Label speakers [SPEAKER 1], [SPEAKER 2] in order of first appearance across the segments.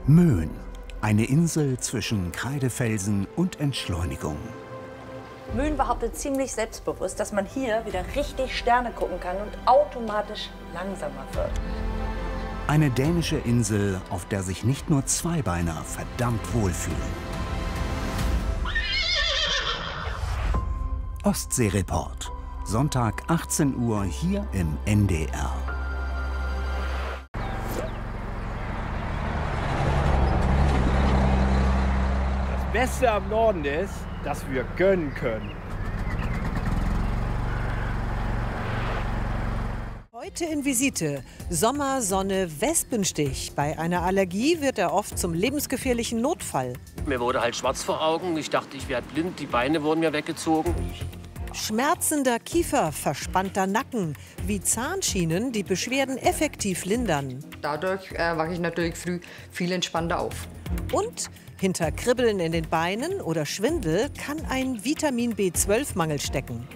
[SPEAKER 1] Möhn, eine Insel zwischen Kreidefelsen und Entschleunigung.
[SPEAKER 2] Möhn behauptet ziemlich selbstbewusst, dass man hier wieder richtig Sterne gucken kann und automatisch langsamer wird.
[SPEAKER 1] Eine dänische Insel, auf der sich nicht nur Zweibeiner verdammt wohlfühlen. Ostseereport, Sonntag 18 Uhr hier im NDR.
[SPEAKER 3] Das Beste am Norden ist, dass wir gönnen können.
[SPEAKER 4] Heute in Visite. Sommer, Sonne, Wespenstich. Bei einer Allergie wird er oft zum lebensgefährlichen Notfall.
[SPEAKER 5] Mir wurde halt schwarz vor Augen. Ich dachte, ich werde blind. Die Beine wurden mir weggezogen.
[SPEAKER 4] Schmerzender Kiefer, verspannter Nacken. Wie Zahnschienen die Beschwerden effektiv lindern.
[SPEAKER 6] Dadurch wache ich natürlich früh viel entspannter auf.
[SPEAKER 4] Und hinter Kribbeln in den Beinen oder Schwindel kann ein Vitamin B12-Mangel stecken.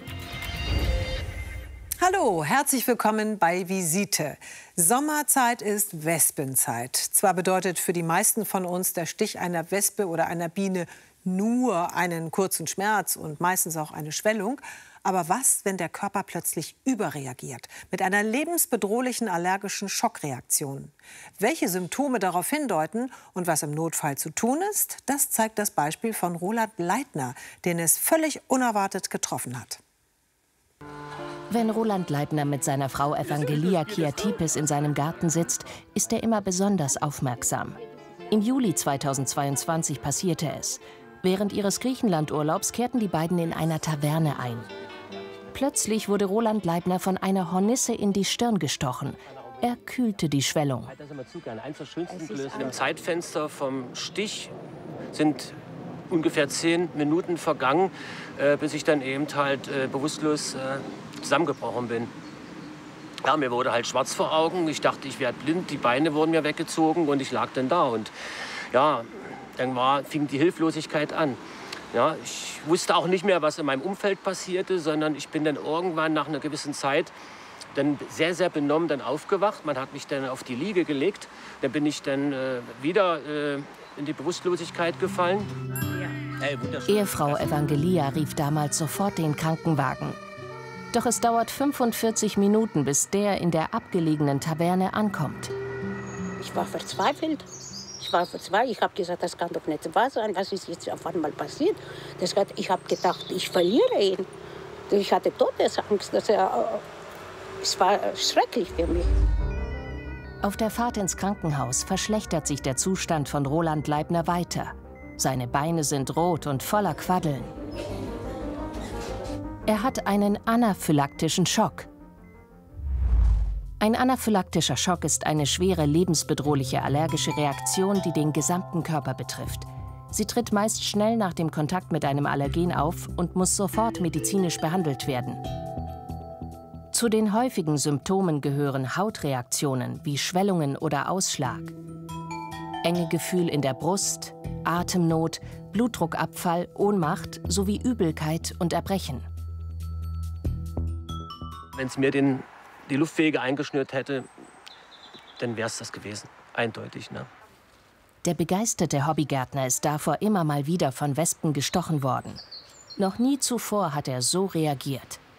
[SPEAKER 4] Hallo, herzlich willkommen bei Visite. Sommerzeit ist Wespenzeit. Zwar bedeutet für die meisten von uns der Stich einer Wespe oder einer Biene nur einen kurzen Schmerz und meistens auch eine Schwellung. Aber was, wenn der Körper plötzlich überreagiert mit einer lebensbedrohlichen allergischen Schockreaktion? Welche Symptome darauf hindeuten und was im Notfall zu tun ist, das zeigt das Beispiel von Roland Leitner, den es völlig unerwartet getroffen hat.
[SPEAKER 7] Wenn Roland Leitner mit seiner Frau Evangelia Kiatipis in seinem Garten sitzt, ist er immer besonders aufmerksam. Im Juli 2022 passierte es. Während ihres Griechenlandurlaubs kehrten die beiden in einer Taverne ein. Plötzlich wurde Roland Leitner von einer Hornisse in die Stirn gestochen. Er kühlte die Schwellung.
[SPEAKER 5] Im Zeitfenster vom Stich sind ungefähr 10 Minuten vergangen, bis ich dann eben halt bewusstlos zusammengebrochen bin. Ja, mir wurde halt schwarz vor Augen. Ich dachte, ich werde blind. Die Beine wurden mir weggezogen und ich lag dann da. Und ja, dann fing die Hilflosigkeit an. Ja, ich wusste auch nicht mehr, was in meinem Umfeld passierte, sondern ich bin dann irgendwann nach einer gewissen Zeit dann sehr, sehr benommen dann aufgewacht. Man hat mich dann auf die Liege gelegt. Dann bin ich dann wieder in die Bewusstlosigkeit gefallen.
[SPEAKER 7] Ehefrau Evangelia rief damals sofort den Krankenwagen. Doch es dauert 45 Minuten, bis der in der abgelegenen Taverne ankommt.
[SPEAKER 8] Ich war verzweifelt. Ich habe gesagt, das kann doch nicht wahr sein. Was ist jetzt auf einmal passiert? Ich habe gedacht, ich verliere ihn. Ich hatte Todesangst. Es war schrecklich für mich.
[SPEAKER 7] Auf der Fahrt ins Krankenhaus verschlechtert sich der Zustand von Roland Leitner weiter. Seine Beine sind rot und voller Quaddeln. Er hat einen anaphylaktischen Schock. Ein anaphylaktischer Schock ist eine schwere, lebensbedrohliche allergische Reaktion, die den gesamten Körper betrifft. Sie tritt meist schnell nach dem Kontakt mit einem Allergen auf und muss sofort medizinisch behandelt werden. Zu den häufigen Symptomen gehören Hautreaktionen wie Schwellungen oder Ausschlag, enge Gefühl in der Brust, Atemnot, Blutdruckabfall, Ohnmacht sowie Übelkeit und Erbrechen.
[SPEAKER 5] Wenn es mir die Luftwege eingeschnürt hätte, dann wäre es das gewesen. Eindeutig, ne?
[SPEAKER 7] Der begeisterte Hobbygärtner ist davor immer mal wieder von Wespen gestochen worden. Noch nie zuvor hat er so reagiert.